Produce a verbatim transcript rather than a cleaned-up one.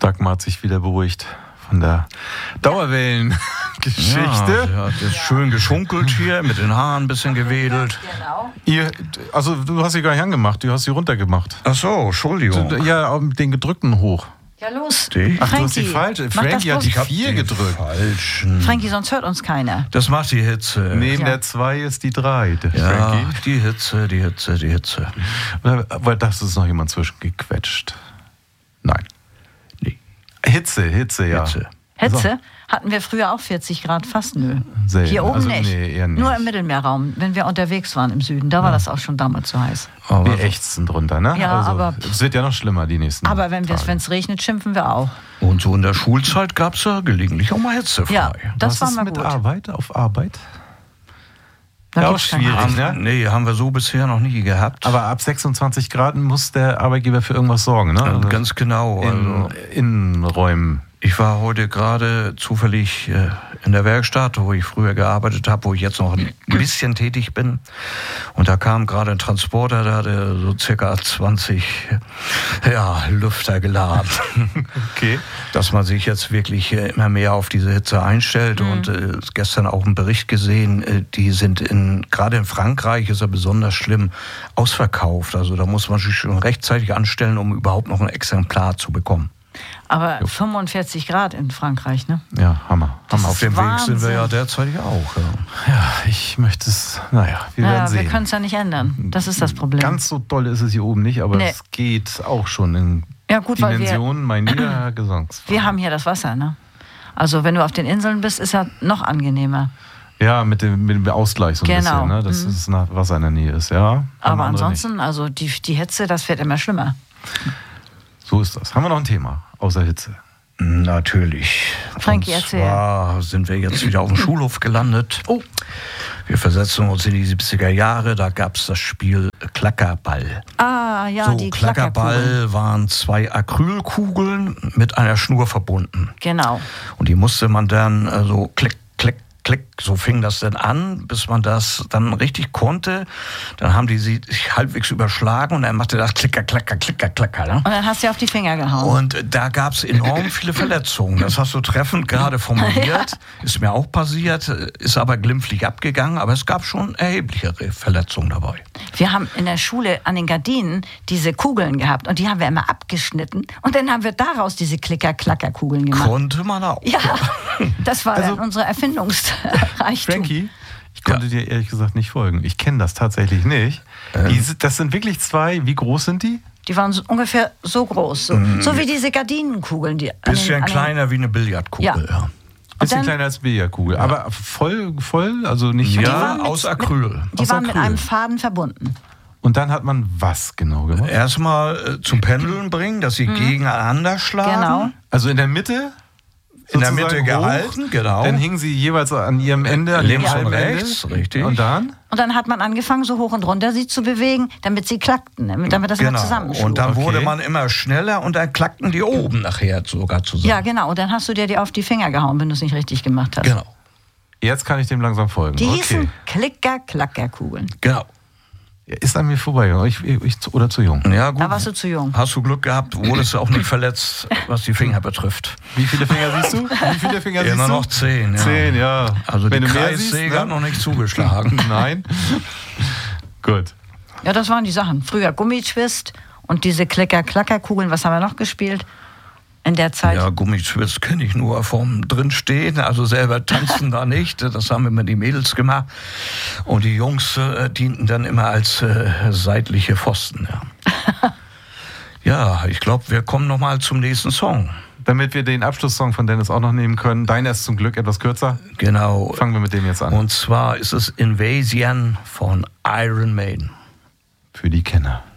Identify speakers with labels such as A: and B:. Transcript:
A: Dagmar hat sich wieder beruhigt von der Dauerwellengeschichte.
B: Ja, sie hat jetzt schön geschunkelt hier, mit den Haaren ein bisschen gewedelt.
C: Genau.
A: Ihr, also du hast sie gar nicht angemacht, du hast sie runtergemacht.
B: Ach so, Entschuldigung.
A: Ja, mit den gedrückten hoch.
C: Ja, los.
B: Die?
A: Ach, du hast die
C: Frankie,
A: falsche.
C: mach das
A: Frankie hat die
C: bloß.
A: vier gedrückt.
B: Falschen.
C: Frankie, sonst hört uns keiner.
B: Das macht die Hitze.
A: Neben
C: Ja.
A: der zwei ist die drei, der
B: Ja,
A: Frankie.
B: die Hitze, die Hitze, die Hitze.
A: Oder, weil das ist noch jemand zwischengequetscht. Nein.
B: Nee.
A: Hitze, Hitze, ja.
B: Hitze.
C: Hitze hatten wir früher auch vierzig Grad, fast nö.
A: Selten.
C: Hier oben
A: Also,
C: nicht.
A: nee, eher nicht.
C: Nur im Mittelmeerraum, wenn wir unterwegs waren im Süden. Da war das auch schon damals so heiß.
B: Aber
A: Wir ächzen drunter, ne?
C: Ja,
A: also,
C: aber-
A: es wird ja noch schlimmer die nächsten
C: Aber wenn
A: Tage.
C: es regnet, schimpfen wir auch.
B: Und so in der Schulzeit gab es ja gelegentlich auch mal hitzefrei.
C: Ja, das
A: Was
C: war
A: ist
C: mal
A: mit
C: gut.
A: Arbeit, auf Arbeit?
C: Da
A: Ja, auch
C: gibt's kein
A: schwierig,
C: Heiß.
A: ne?
B: Haben, nee, haben wir so bisher noch nie gehabt.
A: Aber ab sechsundzwanzig Grad muss der Arbeitgeber für irgendwas sorgen, ne?
B: Ja,
A: Also
B: ganz genau.
A: in
B: Also,
A: Innenräumen.
B: ich war heute gerade zufällig äh, in der Werkstatt, wo ich früher gearbeitet habe, wo ich jetzt noch ein bisschen tätig bin. Und da kam gerade ein Transporter, der hatte so circa zwanzig ja, Lüfter geladen.
A: Okay.
B: Dass man sich jetzt wirklich äh, immer mehr auf diese Hitze einstellt.
C: Mhm.
B: Und äh, gestern auch einen Bericht gesehen, äh, die sind in, gerade in Frankreich ist er besonders schlimm, ausverkauft. Also da muss man sich schon rechtzeitig anstellen, um überhaupt noch ein Exemplar zu bekommen.
C: Aber fünfundvierzig Grad in Frankreich, ne?
A: Ja, Hammer. Hammer.
B: Auf dem Weg sind wir ja
C: Wahnsinn.
B: derzeit auch. Ja.
A: Ja, ich möchte es, naja, wir werden
C: Ja,
A: sehen.
C: wir können es ja nicht ändern. Das ist das Problem.
A: Ganz so doll ist es hier oben nicht, aber
C: Nee.
A: es geht auch schon in
C: Ja, gut, weil wir-
A: Dimensionen, mein lieber Gesangsverein.
C: Wir haben hier das Wasser, ne? Also wenn du auf den Inseln bist, ist ja noch angenehmer.
A: Ja, mit dem, mit dem Ausgleich so ein
C: Genau.
A: bisschen, ne? dass
C: Mhm.
A: es nach Wasser in der Nähe ist, ja. Haben
C: Aber
A: andere
C: ansonsten, also die, die Hitze, das wird immer schlimmer.
A: nicht. So ist das. Haben wir noch ein Thema, außer Hitze?
B: Natürlich.
C: Frankie,
B: Und
C: erzähl.
B: zwar sind wir jetzt wieder auf dem Schulhof gelandet.
C: Oh.
B: Wir versetzen uns in die siebziger Jahre, da gab es das Spiel Klackerball.
C: Ah, ja,
B: so,
C: die Klackerkugeln.
B: Klackerball waren zwei Acrylkugeln mit einer Schnur verbunden.
C: Genau.
B: Und die musste man dann äh, so klick, klick, klick, so fing das dann an, bis man das dann richtig konnte. Dann haben die sich halbwegs überschlagen und dann machte das Klicker, Klacker, Klicker, Klacker. Ne?
C: Und dann hast du auf die Finger gehauen.
B: Und äh, da gab es enorm viele Verletzungen. Das hast du treffend gerade formuliert. Ist mir auch passiert, äh, ist aber glimpflich abgegangen. Aber es gab schon erheblichere Verletzungen dabei.
C: Wir haben in der Schule an den Gardinen diese Kugeln gehabt und die haben wir immer abgeschnitten und dann haben wir daraus diese Klicker-Klacker-Kugeln gemacht.
B: Konnte man auch.
C: Ja, das war
A: Also-
C: dann unsere Erfindungsreichtum.
A: Frankie, ich konnte dir ehrlich gesagt nicht folgen. Ich kenne das tatsächlich nicht. Die, sind- das sind wirklich zwei, wie groß sind die?
C: Die waren so ungefähr so groß, so, so wie diese Gardinenkugeln. Die an
B: Bisschen
C: den, an den,
B: kleiner wie eine Billardkugel.
C: Ja.
B: Ja,
A: Bisschen
C: dann-
A: kleiner als Billardkugel. Aber voll, voll, also nicht.
B: ja
C: waren mit-
B: aus Acryl.
C: Die
A: aus
C: waren mit
A: Acryl.
C: einem Faden verbunden.
A: Und dann hat man was genau gemacht?
B: Erstmal äh, zum Pendeln bringen, dass sie gegeneinander schlagen.
C: Genau.
A: Also in der Mitte?
B: In der
A: sozusagen
B: Mitte
A: hoch,
B: gehalten, genau.
A: Dann hingen sie jeweils an ihrem Ende, an
B: Links
A: ihrem
B: und
A: halben
B: rechts,
A: Ende.
B: richtig.
A: Und dann?
C: Und dann hat man angefangen, so hoch und runter sie zu bewegen, damit sie klackten, damit damit das immer
B: Genau.
C: zusammenschlug.
B: Und dann
A: Okay.
B: wurde man immer schneller und dann klackten die oben nachher sogar zusammen.
C: Ja, genau. Und dann hast du dir die auf die Finger gehauen, wenn du es nicht richtig gemacht hast.
B: Genau.
A: Jetzt kann ich dem langsam folgen.
C: Die
A: okay.
C: hießen Klicker-Klacker-Kugeln.
B: Genau.
A: Ist an mir vorbei. Ich, ich, oder zu jung.
B: Ja, gut.
C: Da warst du zu jung.
B: Hast du Glück gehabt, wurdest du auch nicht verletzt, was die Finger betrifft.
A: Wie viele Finger siehst du? Wie viele Finger siehst
B: Immer
A: du?
B: noch zehn, ja.
A: Zehn, ja.
B: Also
A: Wenn
B: die
A: du mehr
B: Kreissäge
A: siehst, ne?
B: hat noch nicht zugeschlagen.
A: Nein. Gut.
C: Ja, das waren die Sachen. Früher Gummitwist und diese Klicker-Klacker-Kugeln. Was haben wir noch gespielt in der Zeit?
B: Ja, Gummitwist kenne ich nur vom Drinstehen, also selber tanzen da nicht. Das haben immer die Mädels gemacht. Und die Jungs äh, dienten dann immer als äh, seitliche Pfosten. Ja, ja ich glaube, wir kommen noch mal zum nächsten Song.
A: Damit wir den Abschlusssong von Dennis auch noch nehmen können. Deiner ist zum Glück etwas kürzer.
B: Genau.
A: Fangen wir mit dem jetzt an.
B: Und zwar ist es Invasion von Iron Maiden.
A: Für die Kenner.